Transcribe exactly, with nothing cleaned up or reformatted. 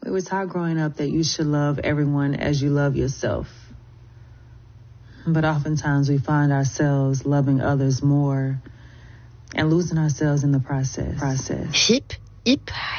We were taught growing up that you should love everyone as you love yourself. But oftentimes we find ourselves loving others more and losing ourselves in the process. process. Hip, hip,